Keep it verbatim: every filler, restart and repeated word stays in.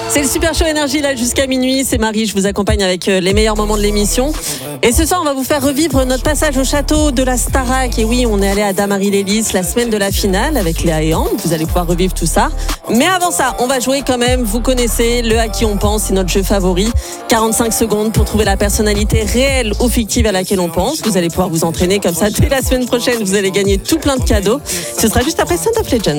C'est le Super Show Énergie là jusqu'à minuit. C'est Marie, je vous accompagne avec les meilleurs moments de l'émission. Et ce soir, on va vous faire revivre notre passage au château de la Starac. Et oui, on est allé à Damary-les-Lys la semaine de la finale avec Léa et Anne. Vous allez pouvoir revivre tout ça. Mais avant ça, on va jouer quand même. Vous connaissez le à qui on pense, c'est notre jeu favori. quarante-cinq secondes pour trouver la personnalité réelle ou fictive à laquelle on pense. Vous allez pouvoir vous entraîner comme ça dès la semaine prochaine. Vous allez gagner tout plein de cadeaux. Ce sera juste après Sound of Legends.